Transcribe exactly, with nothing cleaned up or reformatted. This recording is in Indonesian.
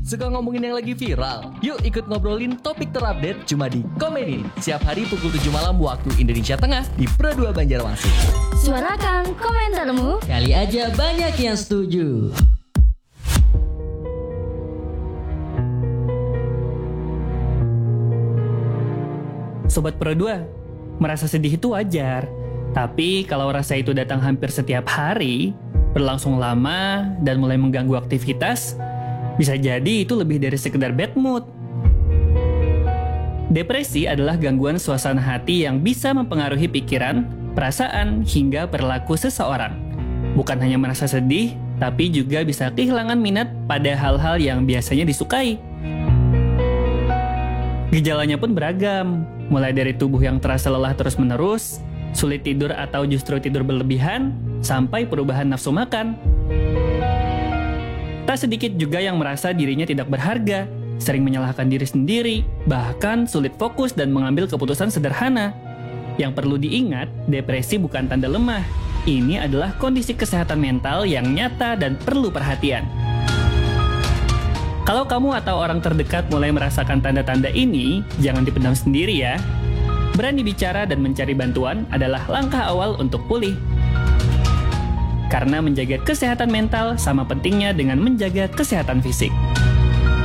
Suka ngomongin yang lagi viral? Yuk ikut ngobrolin topik terupdate cuma di Komedi. Siap hari pukul tujuh malam waktu Indonesia Tengah di Pro dua Banjarmasin. Suarakan komentarmu. Kali aja banyak yang setuju. Sobat Pro dua, merasa sedih itu wajar. Tapi kalau rasa itu datang hampir setiap hari, berlangsung lama, dan mulai mengganggu aktivitas, bisa jadi itu lebih dari sekedar bad mood. Depresi adalah gangguan suasana hati yang bisa mempengaruhi pikiran, perasaan, hingga perilaku seseorang. Bukan hanya merasa sedih, tapi juga bisa kehilangan minat pada hal-hal yang biasanya disukai. Gejalanya pun beragam, mulai dari tubuh yang terasa lelah terus-menerus, sulit tidur atau justru tidur berlebihan, sampai perubahan nafsu makan. Tak sedikit juga yang merasa dirinya tidak berharga, sering menyalahkan diri sendiri, bahkan sulit fokus dan mengambil keputusan sederhana. Yang perlu diingat, depresi bukan tanda lemah. Ini adalah kondisi kesehatan mental yang nyata dan perlu perhatian. Kalau kamu atau orang terdekat mulai merasakan tanda-tanda ini, jangan dipendam sendiri ya. Berani bicara dan mencari bantuan adalah langkah awal untuk pulih. Karena menjaga kesehatan mental sama pentingnya dengan menjaga kesehatan fisik.